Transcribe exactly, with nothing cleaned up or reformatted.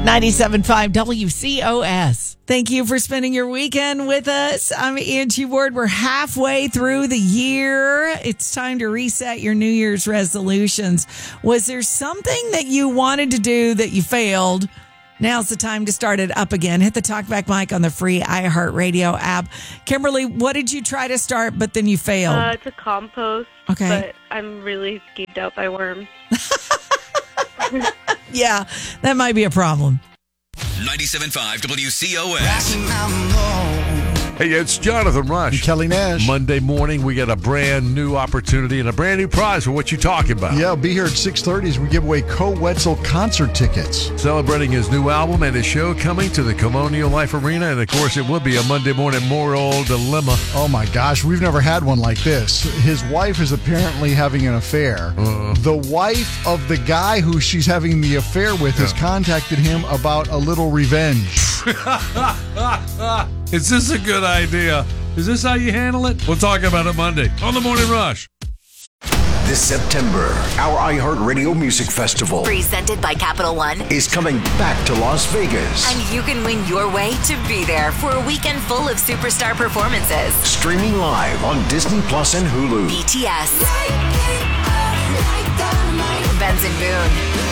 ninety-seven point five W C O S. Thank you for spending your weekend with us. I'm Angie Ward. We're halfway through the year. It's time to reset your New Year's resolutions. Was there something that you wanted to do that you failed? Now's the time to start it up again. Hit the talkback mic on the free iHeartRadio app. Kimberly, what did you try to start, but then you failed? Uh, it's a compost, Okay. but I'm really skeeved out by worms. Yeah, that might be a problem. ninety-seven point five W C O S. Hey, it's Jonathan Rush. Kelly Nash. Monday morning, we got a brand new opportunity and a brand new prize for what you talking about. Yeah, I'll be here at six thirty as we give away Co Wetzel concert tickets. Celebrating his new album and his show coming to the Colonial Life Arena. And, of course, it will be a Monday morning moral dilemma. Oh, my gosh. We've never had one like this. His wife is apparently having an affair. Uh, The wife of the guy who she's having the affair with has contacted him about a little revenge. Is this a good idea? Is this how you handle it? We'll talk about it Monday on the Morning Rush. This September, our iHeartRadio Music Festival presented by Capital One is coming back to Las Vegas. And you can win your way to be there for a weekend full of superstar performances. Streaming live on Disney Plus and Hulu. B T S, Benson Boone,